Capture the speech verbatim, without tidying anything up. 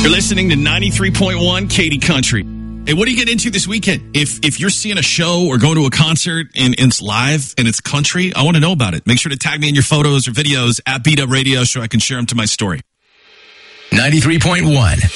You're listening to ninety-three point one Katy Country. Hey, what do you get into this weekend? If if you're seeing a show or going to a concert and, and it's live and it's country, I want to know about it. Make sure to tag me in your photos or videos at Beat Up Radio so I can share them to my story. ninety-three point one